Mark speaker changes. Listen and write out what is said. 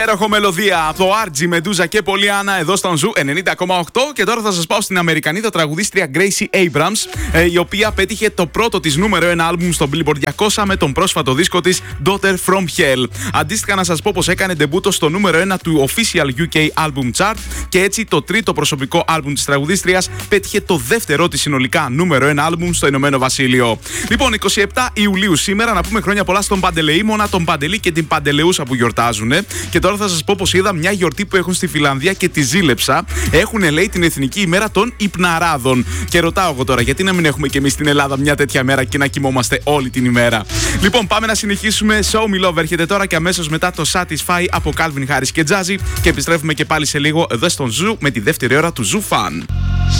Speaker 1: Έροχο μελωδία από το Άρτζι, Μεντούζα και Πολιάννα εδώ στον Ζου 90,8. Και τώρα θα σας πάω στην Αμερικανίδα τραγουδίστρια Gracie Abrams, η οποία πέτυχε το πρώτο της νούμερο 1 άλμπουμ στο Billboard 200 με τον πρόσφατο δίσκο της Daughter from Hell. Αντίστοιχα, να σας πω πως έκανε ντεμπούτο στο νούμερο 1 του Official UK Album Chart και έτσι το τρίτο προσωπικό άλμπουμ της τραγουδίστριας πέτυχε το δεύτερό της συνολικά νούμερο 1 άλμπουμ στο Ηνωμένο Βασίλειο. Λοιπόν, 27 Ιουλίου σήμερα, να πούμε χρόνια πολλά στον Παντελεήμονα, τον Παντελή και την Παντελεούσα που γιορτάζουν. Και τώρα θα σας πω πως είδα μια γιορτή που έχουν στη Φιλανδία και τη ζήλεψα. Έχουν, λέει, την Εθνική ημέρα των Υπναράδων. Και ρωτάω εγώ τώρα, γιατί να μην έχουμε και εμείς στην Ελλάδα μια τέτοια μέρα και να κοιμόμαστε όλη την ημέρα. Λοιπόν, πάμε να συνεχίσουμε. Show Me Love έρχεται τώρα και αμέσως μετά το Satisfy από Calvin Harris και Jazzy. Και επιστρέφουμε και πάλι σε λίγο εδώ στον Ζου με τη δεύτερη ώρα του Ζου Fun.